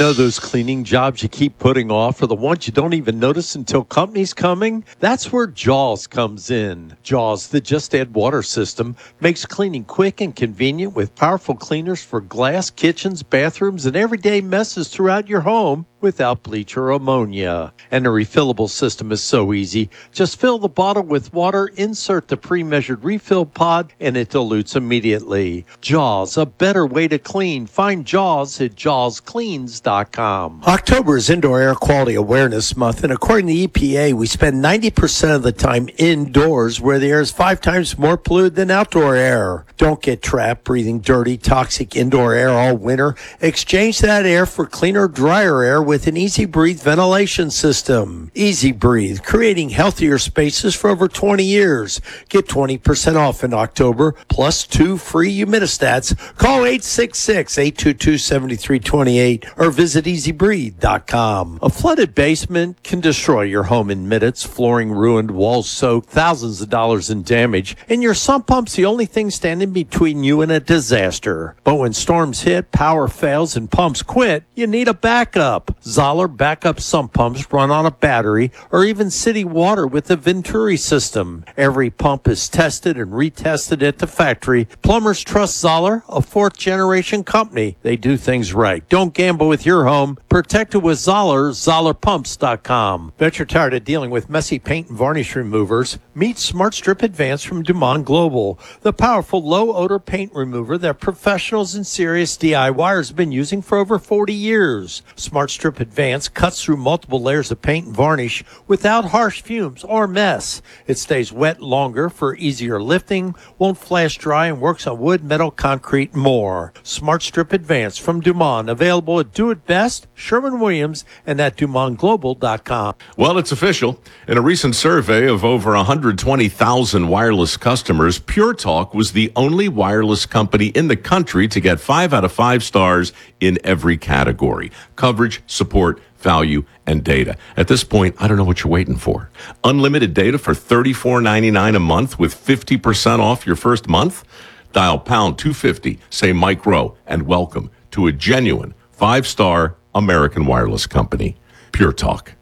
know those cleaning jobs you keep putting off are the ones you don't even notice until company's coming? That's where Jaws comes in. Jaws, the Just Add Water system, makes cleaning quick and convenient with powerful cleaners for glass, kitchens, bathrooms, and everyday messes throughout your home without bleach or ammonia. And the refillable system is so easy. Just fill the bottle with water, insert the pre-measured refill pod, and it dilutes immediately. Jaws, a better way to clean. Find Jaws at jawscleans.com. October is Indoor Air Quality Awareness Month, and according to the EPA, we spend 90% of the time indoors where the air is 5 times more polluted than outdoor air. Don't get trapped breathing dirty, toxic indoor air all winter. Exchange that air for cleaner, drier air with an Easy Breathe ventilation system. Easy Breathe, creating healthier spaces for over 20 years. Get 20% off in October, plus 2 free humidistats. Call 866-822-7328 or visit easybreathe.com. A flooded basement can destroy your home in minutes. Flooring ruined, walls soaked, thousands of dollars in damage, and your sump pump's the only thing standing between you and a disaster. But when storms hit, power fails, and pumps quit, you need a backup. Zoller backup sump pumps run on a battery or even city water with the Venturi system. Every pump is tested and retested at the factory. Plumbers trust Zoller, a 4th-generation company. They do things right. Don't gamble with your home. Protect it with Zoller, ZollerPumps.com. Bet you're tired of dealing with messy paint and varnish removers? Meet Smart Strip Advance from Dumont Global, the powerful low-odor paint remover that professionals and serious DIYers have been using for over 40 years. Smart Strip Advance cuts through multiple layers of paint and varnish without harsh fumes or mess. It stays wet longer for easier lifting, won't flash dry, and works on wood, metal, concrete, and more. Smart Strip Advance from Dumont, available at Do It Best, Sherwin-Williams, and at DumontGlobal.com. Well, it's official. In a recent survey of over 120,000 wireless customers, Pure Talk was the only wireless company in the country to get 5 out of 5 stars in every category: coverage, support, value, and data. At this point, I don't know what you're waiting for. Unlimited data for $34.99 a month with 50% off your first month? Dial pound 250, say Mike Rowe, and welcome to a genuine 5-star American wireless company, Pure Talk.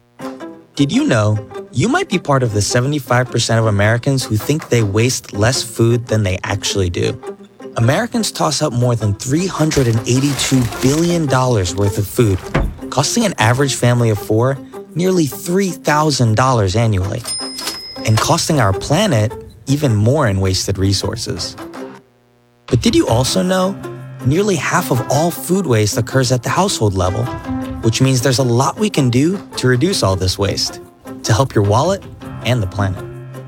Did you know you might be part of the 75% of Americans who think they waste less food than they actually do? Americans toss out more than $382 billion worth of food, costing an average family of 4 nearly $3,000 annually, and costing our planet even more in wasted resources. But did you also know nearly half of all food waste occurs at the household level, which means there's a lot we can do to reduce all this waste, to help your wallet and the planet.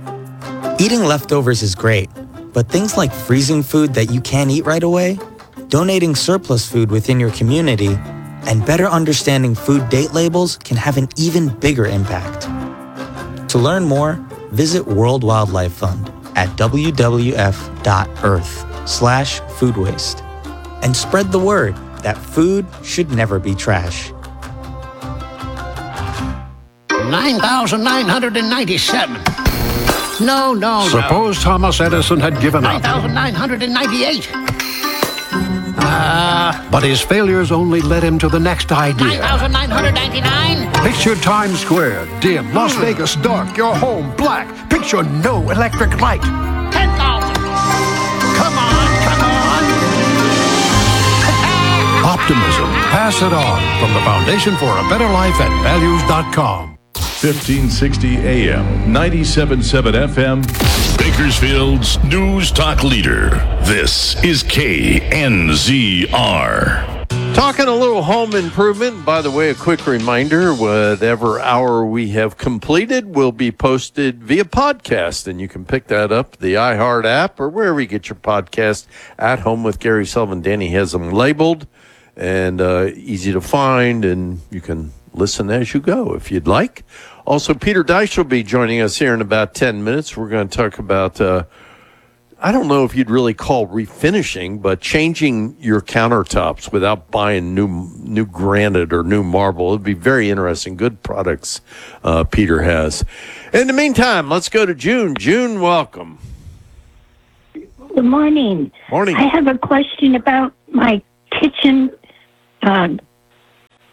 Eating leftovers is great, but things like freezing food that you can't eat right away, donating surplus food within your community, and better understanding food date labels can have an even bigger impact. To learn more, visit World Wildlife Fund at wwf.earth/food waste and spread the word that food should never be trash. 9,997. No. Suppose Thomas Edison had given up. 9,998. But his failures only led him to the next idea. 9,999. Picture Times Square, dim. Las Vegas, dark. Your home, black. Picture no electric light. 10,000. Come on. Optimism. Pass it on from the Foundation for a Better Life at values.com. 1560 AM, 97.7 FM. Bakersfield's News Talk leader. This is KNZR. Talking a little home improvement. By the way, a quick reminder, whatever hour we have completed will be posted via podcast, and you can pick that up, the iHeart app, or wherever you get your podcast. At Home with Gary Sullivan. Danny has them labeled and easy to find, and you can listen as you go if you'd like. Also, Peter Deich will be joining us here in about 10 minutes. We're going to talk about, I don't know if you'd really call refinishing, but changing your countertops without buying new granite or new marble. It'd be very interesting. Good products Peter has. In the meantime, let's go to June. June, welcome. Good morning. Morning. I have a question about my kitchen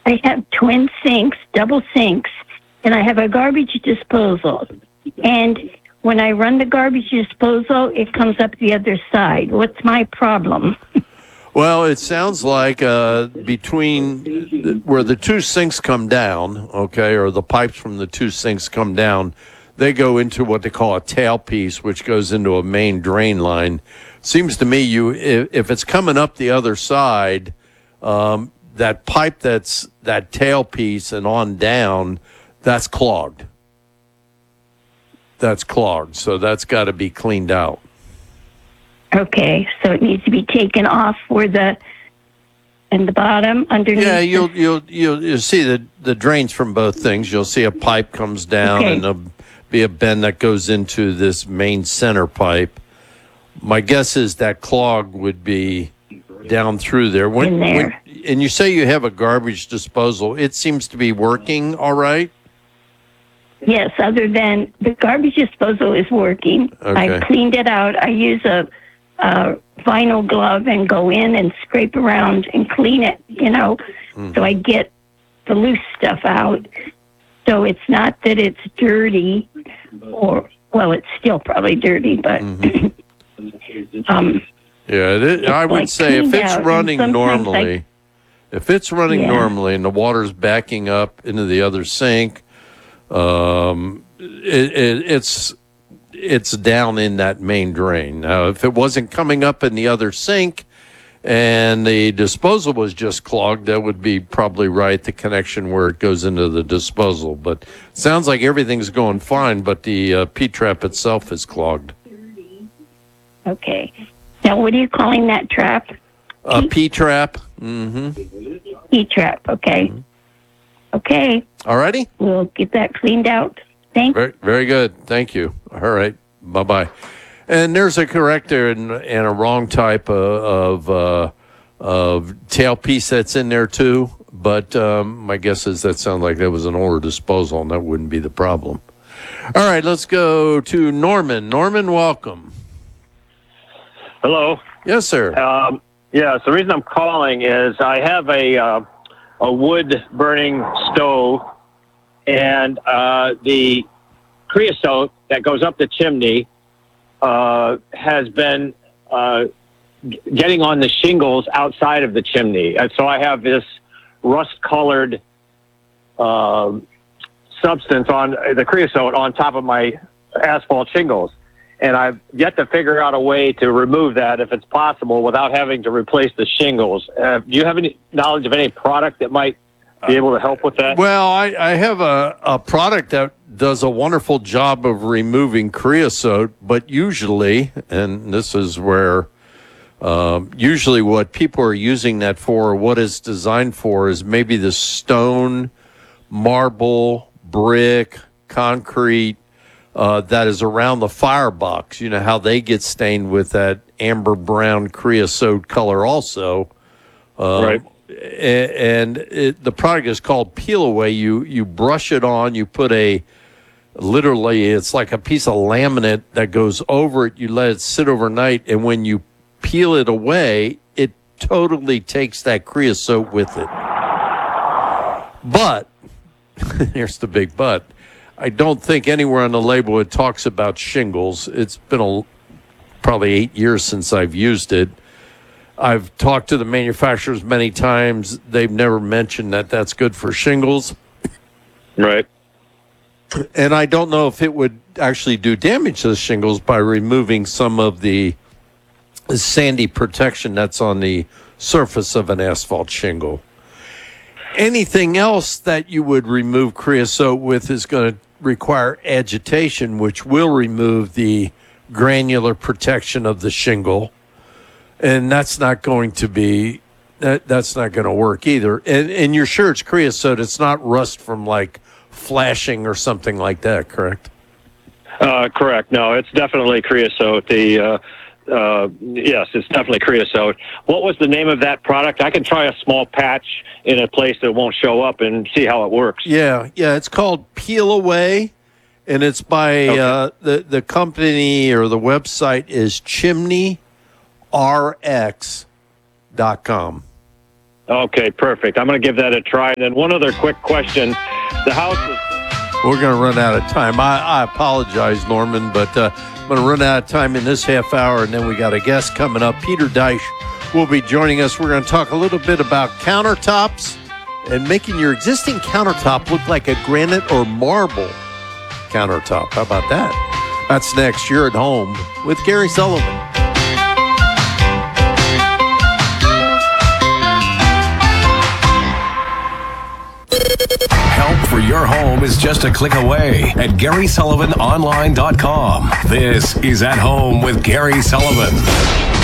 I have twin sinks, double sinks, and I have a garbage disposal. And when I run the garbage disposal, it comes up the other side. What's my problem? Well, it sounds like between where the two sinks come down, okay, or the pipes from the two sinks come down, they go into what they call a tailpiece, which goes into a main drain line. Seems to me if it's coming up the other side, that pipe that's that tailpiece and on down, that's clogged. That's clogged, so that's got to be cleaned out. Okay, so it needs to be taken off where the bottom underneath. Yeah, you'll see the drains from both things. You'll see a pipe comes down, Okay. and there'll be a bend that goes into this main center pipe. My guess is that clog would be down through there. In there. And you say you have a garbage disposal. It seems to be working all right. Yes, other than the garbage disposal is working. Okay. I cleaned it out. I use a vinyl glove and go in and scrape around and clean it, so I get the loose stuff out. So it's not that it's dirty it's still probably dirty, but Yeah, I would like say if cleaned it's out, and running sometimes normally, if it's running Yeah. normally and the water's backing up into the other sink, it's down in that main drain. Now, if it wasn't coming up in the other sink and the disposal was just clogged, that would be probably right, the connection where it goes into the disposal. But it sounds like everything's going fine, but the P-trap itself is clogged. okay. Now, what are you calling that trap? A P-trap? Mm-hmm. E-trap, okay. Okay, All righty? we'll get that cleaned out. Thanks. Very, very good. Thank you. All right. Bye-bye. And there's a corrector and a wrong type of tailpiece that's in there too. But my guess is that sounds like that was an older disposal, and that wouldn't be the problem. All right, let's go to Norman. Norman, welcome. Hello. Yes, sir. Yes, the reason I'm calling is I have a wood burning stove, and the creosote that goes up the chimney has been getting on the shingles outside of the chimney. And so I have this rust-colored substance on the creosote on top of my asphalt shingles. And I've yet to figure out a way to remove that, if it's possible, without having to replace the shingles. Do you have any knowledge of any product that might be able to help with that? Well, I have a product that does a wonderful job of removing creosote, but usually, and this is where usually what people are using that for, what it's designed for, is maybe the stone, marble, brick, concrete that is around the firebox. You know how they get stained with that amber brown creosote color also. Right. And the product is called Peel Away. You brush it on. You put literally, it's like a piece of laminate that goes over it. You let it sit overnight, and when you peel it away, it totally takes that creosote with it. But, here's the big but, I don't think anywhere on the label it talks about shingles. It's been probably 8 years since I've used it. I've talked to the manufacturers many times. They've never mentioned that that's good for shingles. Right. And I don't know if it would actually do damage to the shingles by removing some of the sandy protection that's on the surface of an asphalt shingle. Anything else that you would remove creosote with is going to require agitation, which will remove the granular protection of the shingle. And that's not going to be, that's not going to work either. And you're sure it's creosote. It's not rust from like flashing or something like that, correct? Correct. No, it's definitely creosote. Yes, it's definitely creosote. What was the name of that product? I can try a small patch in a place that won't show up and see how it works. Yeah. It's called Peel Away, and it's by the company, or the website is chimneyrx.com. Okay, perfect. I'm going to give that a try. And then one other quick question. The house is... We're going to run out of time. I apologize, Norman, but I'm going to run out of time in this half hour, and then we got a guest coming up. Peter Deich will be joining us. We're going to talk a little bit about countertops and making your existing countertop look like a granite or marble countertop. How about that? That's next. You're at home with Gary Sullivan. Help for your home is just a click away at GarySullivanOnline.com. This is At Home with Gary Sullivan.